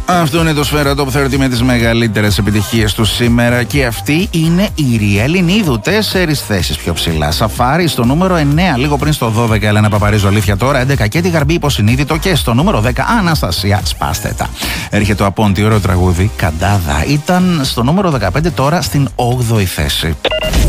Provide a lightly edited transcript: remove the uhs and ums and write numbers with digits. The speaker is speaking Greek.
Αυτό είναι το Σφαίρα Top 30 με τις μεγαλύτερες επιτυχίες του σήμερα. Και αυτή είναι η Ριέ Ελληνίδου. 4 θέσεις πιο ψηλά. Σαφάρι στο νούμερο 9. Λίγο πριν στο 12 Έλενα Παπαρίζου, Αλήθεια Τώρα. 11 και τη Γαρμπή Υποσυνείδητο. Και στο νούμερο 10 Αναστασία Σπάστε Τα. Έρχεται ο Απόντι, ωραίο τραγούδι. Καντάδα. Ήταν στο νούμερο 15, τώρα στην 8η θέση.